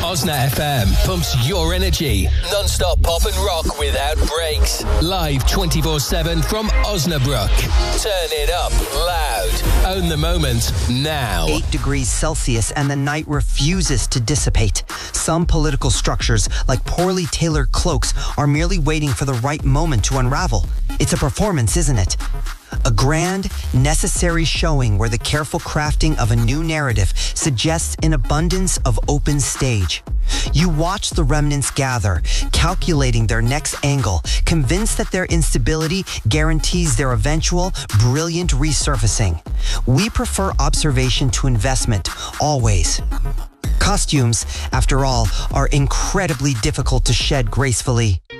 Osna FM pumps your energy. Non-stop pop and rock without breaks. Live 24/7 from Osnabrück. Turn it up loud. Own the moment now. 8 degrees Celsius and the night refuses to dissipate. Some political structures, like poorly tailored cloaks, are merely waiting for the right moment to unravel. It's a performance, isn't it? A grand, necessary showing where the careful crafting of a new narrative suggests an abundance of open stage. You watch the remnants gather, calculating their next angle, convinced that their instability guarantees their eventual, brilliant resurfacing. We prefer observation to investment, always. Costumes, after all, are incredibly difficult to shed gracefully.